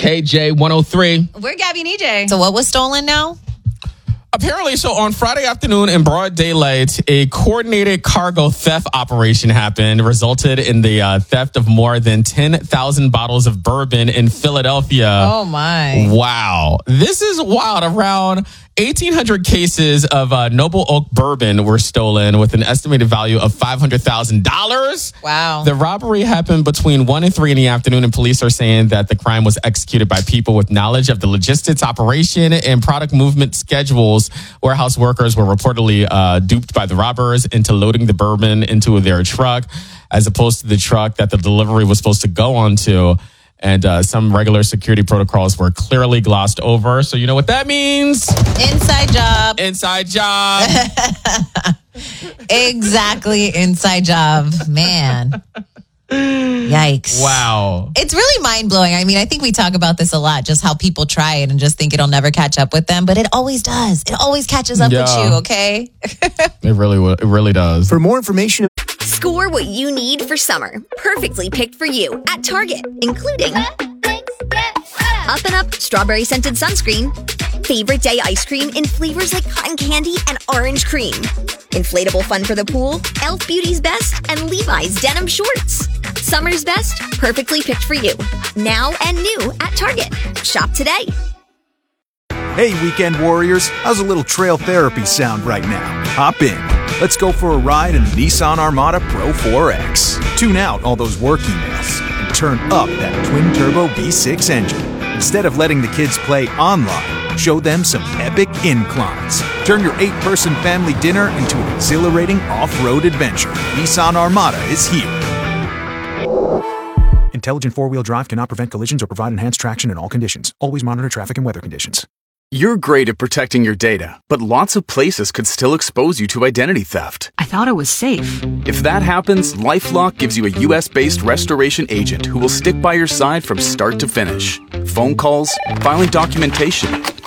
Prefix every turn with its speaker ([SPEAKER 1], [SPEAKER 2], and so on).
[SPEAKER 1] KJ103.
[SPEAKER 2] We're Gabby and EJ.
[SPEAKER 3] So what was stolen now?
[SPEAKER 1] Apparently, so on Friday afternoon in broad daylight, a coordinated cargo theft operation happened, resulted in the theft of more than 10,000 bottles of bourbon in Philadelphia.
[SPEAKER 3] Oh, my.
[SPEAKER 1] Wow. This is wild. Around 1,800 cases of Noble Oak bourbon were stolen with an estimated value of $500,000.
[SPEAKER 3] Wow.
[SPEAKER 1] The robbery happened between 1 and 3 in the afternoon, and police are saying that the crime was executed by people with knowledge of the logistics operation and product movement schedules. Warehouse workers were reportedly duped by the robbers into loading the bourbon into their truck as opposed to the truck that the delivery was supposed to go onto. And some regular security protocols were clearly glossed over. So you know what that means?
[SPEAKER 3] Inside job.
[SPEAKER 1] Inside job.
[SPEAKER 3] Exactly. Inside job. Man. Yikes.
[SPEAKER 1] Wow.
[SPEAKER 3] It's really mind-blowing. I mean, I think we talk about this a lot, just how people try it and just think it'll never catch up with them. But it always does. It always catches up with you, okay?
[SPEAKER 1] It really does.
[SPEAKER 4] For more information...
[SPEAKER 5] Score what you need for summer. Perfectly picked for you at Target, including Up and Up strawberry scented sunscreen, favorite day ice cream in flavors like cotton candy and orange cream, inflatable fun for the pool, Elf Beauty's Best, and Levi's denim shorts. Summer's best, perfectly picked for you. Now and new at Target. Shop today.
[SPEAKER 4] Hey, weekend warriors, how's a little trail therapy sound right now? Hop in. Let's go for a ride in the Nissan Armada Pro 4X. Tune out all those work emails and turn up that twin-turbo V6 engine. Instead of letting the kids play online, show them some epic inclines. Turn your 8-person family dinner into an exhilarating off-road adventure. Nissan Armada is here. Intelligent four-wheel drive cannot prevent collisions or provide enhanced traction in all conditions. Always monitor traffic and weather conditions.
[SPEAKER 6] You're great at protecting your data, but lots of places could still expose you to identity theft.
[SPEAKER 7] I thought it was safe.
[SPEAKER 6] If that happens, LifeLock gives you a U.S.-based restoration agent who will stick by your side from start to finish. Phone calls, filing documentation,